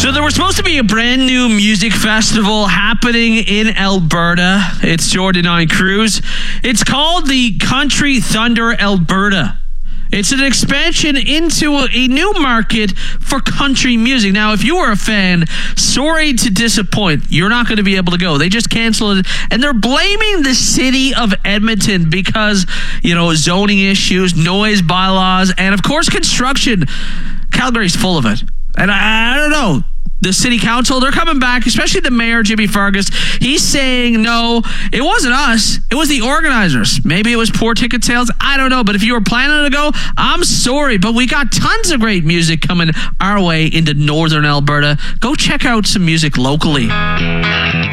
So there was supposed to be a brand new music festival happening in Alberta. It's Jordan on Cruise. It's called the Country Thunder Alberta. It's an expansion into a new market for country music. Now, if you were a fan, sorry to disappoint. You're not going to be able to go. They just canceled it, and they're blaming the city of Edmonton because, zoning issues, noise bylaws, and, of course, construction. Calgary's full of it. And I don't know. The city council, they're coming back, especially the mayor, Jimmy Fargus. He's saying, no, it wasn't us. It was the organizers. Maybe it was poor ticket sales. I don't know. But if you were planning to go, I'm sorry. But we got tons of great music coming our way into northern Alberta. Go check out some music locally.